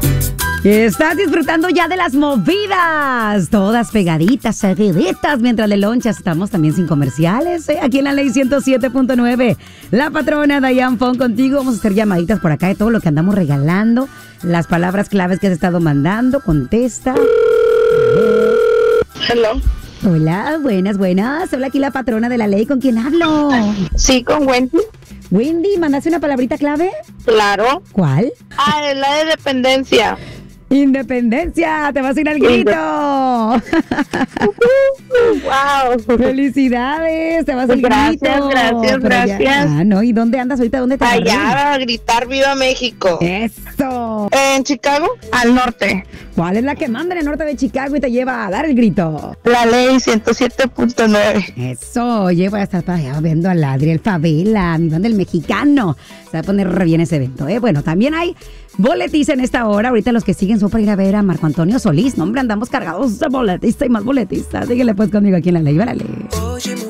Estás disfrutando ya de las movidas, todas pegaditas, seguiditas, mientras le lonchas. Estamos también sin comerciales, aquí en la Ley 107.9. La patrona Diane Fong contigo. Vamos a hacer llamaditas por acá de todo lo que andamos regalando, las palabras claves que has estado mandando. Contesta. Hello. Hola, buenas. Hola, aquí la patrona de la ley. ¿Con quién hablo? Sí, con Wendy. Wendy, ¿mandaste una palabrita clave? Claro. ¿Cuál? Es la de dependencia. Independencia, te vas a ir al grito. Wow. Felicidades, te vas al grito. Gracias. No, ¿y dónde andas ahorita? ¿Dónde te agarré? Allá a gritar Viva México. Eso. En Chicago, al norte. ¿Cuál es la que manda en el norte de Chicago y te lleva a dar el grito? La Ley 107.9. Eso, oye, voy a estar para allá viendo a Adriel Favela, mi banda del mexicano. Se va a poner re bien ese evento, ¿eh? Bueno, también hay boletiza en esta hora. Ahorita los que siguen son para ir a ver a Marco Antonio Solís. No, hombre, andamos cargados de boletista y más boletistas. Síguele pues conmigo aquí en la ley. Várale.